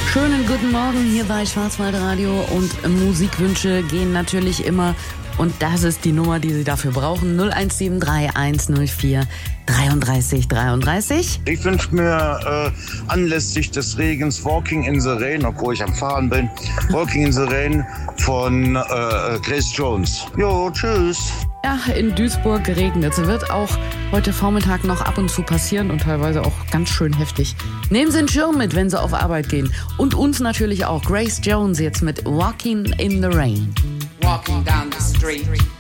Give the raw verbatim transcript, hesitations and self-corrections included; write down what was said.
Schönen guten Morgen hier bei Schwarzwaldradio und Musikwünsche gehen natürlich immer. Und das ist die Nummer, die Sie dafür brauchen. null eins sieben drei eins null vier dreiunddreißig dreiunddreißig. Ich wünsche mir äh, anlässlich des Regens Walking in the Rain, obwohl ich am Fahren bin, Walking in the Rain von äh, Grace Jones. Jo, tschüss. Ja, in Duisburg regnet es. Wird auch heute Vormittag noch ab und zu passieren und teilweise auch ganz schön heftig. Nehmen Sie einen Schirm mit, wenn Sie auf Arbeit gehen. Und uns natürlich auch. Grace Jones jetzt mit Walking in the Rain. Walking down the street,